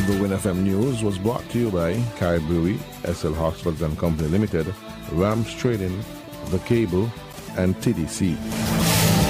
The Win FM News was brought to you by Kai Brewery, SL Hoxford and Company Limited, Rams Trading, The Cable, and TDC.